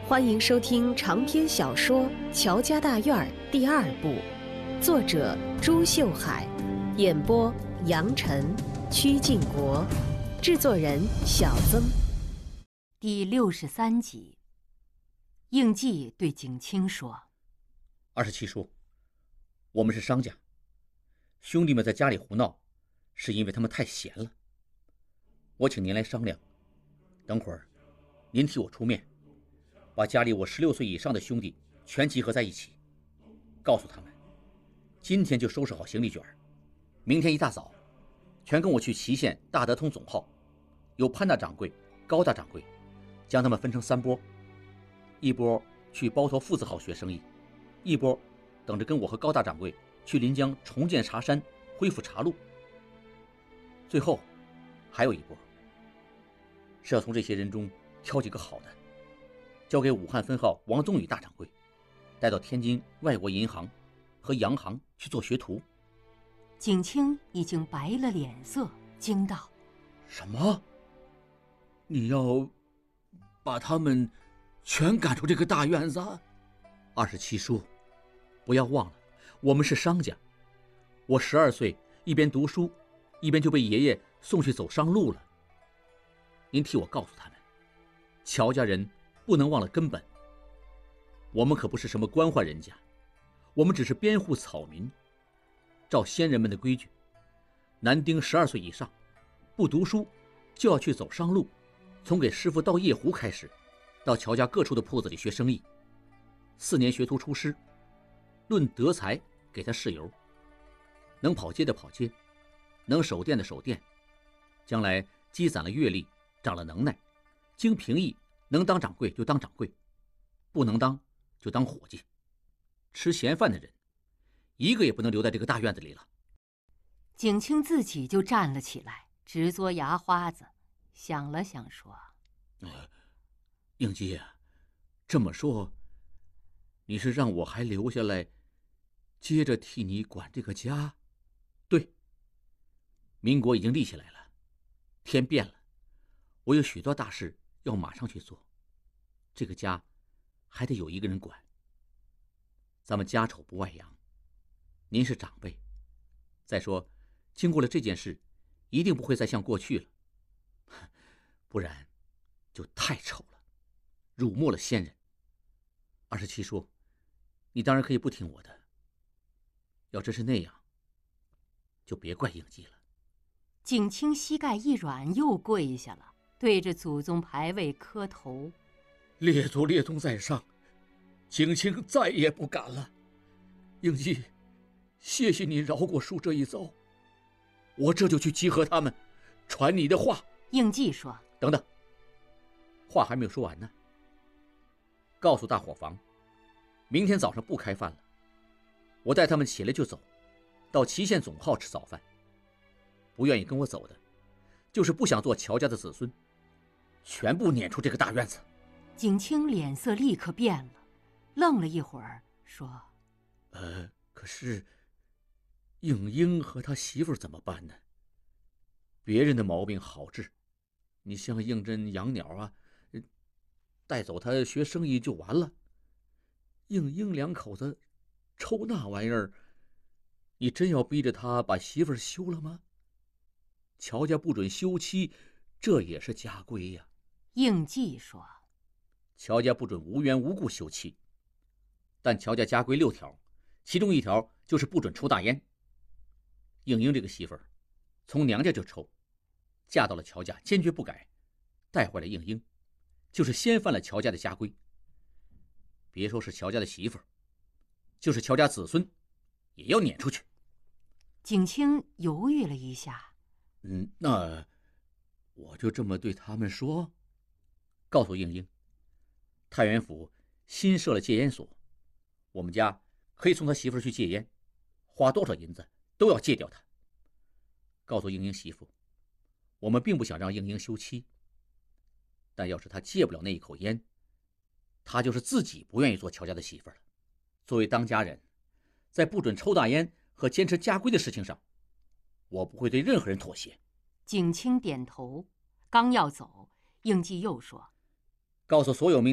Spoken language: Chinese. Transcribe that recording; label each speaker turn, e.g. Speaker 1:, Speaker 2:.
Speaker 1: 欢迎收听长篇小说《乔家大院》第2部，作者朱秀海，演播杨晨、曲靖国，制作人小曾。
Speaker 2: 第63集，应季对景清说
Speaker 3: ：“27叔，我们是商家，兄弟们在家里胡闹，是因为他们太闲了。我请您来商量，等会儿您替我出面，把家里我16岁以上的兄弟全集合在一起，告诉他们，今天就收拾好行李卷，明天一大早，全跟我去祁县大德通总号，由潘大掌柜、高大掌柜将他们分成3波，一波去包头父子号学生意，一波等着跟我和高大掌柜去临江重建茶山，恢复茶路。最后还有一波，是要从这些人中挑几个好的，交给武汉分号王宗宇大掌柜，带到天津外国银行和洋行去做学徒。”
Speaker 2: 景清已经白了脸色，惊道：“
Speaker 3: 什么？你要把他们全赶出这个大院子？27叔，不要忘了，我们是商家。我12岁一边读书，一边就被爷爷送去走商路了。您替我告诉他们，乔家人不能忘了根本。我们可不是什么官宦人家，我们只是边户草民。照先人们的规矩，男丁12岁以上，不读书就要去走商路，从给师傅倒夜壶开始，到乔家各处的铺子里学生意，4年学徒出师，论德才给他事由，能跑街的跑街，能守店的守店，将来积攒了阅历，长了能耐，经评议能当掌柜就当掌柜，不能当就当伙计。吃闲饭的人一个也不能留在这个大院子里了。”
Speaker 2: 景清自己就站了起来，直嘬牙花子，想了想说：“
Speaker 3: 应季啊，这么说，你是让我还留下来，接着替你管这个家？对，民国已经立起来了，天变了，我有许多大事要马上去做，这个家还得有一个人管。咱们家丑不外扬，您是长辈，再说经过了这件事，一定不会再像过去了，不然就太丑了，辱没了先人。27叔，你当然可以不听我的，要真是那样，就别怪应季了。”
Speaker 2: 景清膝盖一软，又跪下了，对着祖宗牌位磕头：“
Speaker 3: 列祖列宗在上，景清再也不敢了。应季，谢谢你饶过叔这一遭，我这就去集合他们，传你的话。”
Speaker 2: 应季说：“
Speaker 3: 等等，话还没有说完呢。告诉大伙房，明天早上不开饭了，我带他们起来就走，到祁县总号吃早饭。不愿意跟我走的，就是不想做乔家的子孙，全部撵出这个大院子。”
Speaker 2: 景清脸色立刻变了，愣了一会儿，说：“
Speaker 3: 可是应英和他媳妇怎么办呢？别人的毛病好治，你像应真养鸟啊，带走他学生意就完了。应英2口子抽那玩意儿，你真要逼着他把媳妇休了吗？乔家不准休妻，这也是家规呀。”
Speaker 2: 应季说：“
Speaker 3: 乔家不准无缘无故休妻，但乔家家规6条，其中1条就是不准抽大烟。应英这个媳妇儿从娘家就抽，嫁到了乔家坚决不改，带坏了应英，就是先犯了乔家的家规。别说是乔家的媳妇儿，就是乔家子孙也要撵出去。”
Speaker 2: 景清犹豫了一下：“
Speaker 3: 那我就这么对他们说。告诉应英，太原府新设了戒烟所，我们家可以送他媳妇去戒烟，花多少银子都要戒掉他。告诉应英媳妇，我们并不想让应英休妻，但要是他戒不了那一口烟，他就是自己不愿意做乔家的媳妇了。作为当家人，在不准抽大烟和坚持家规的事情上，我不会对任何人妥协。”
Speaker 2: 景清点头，刚要走，应季又说：“
Speaker 3: 告诉所有民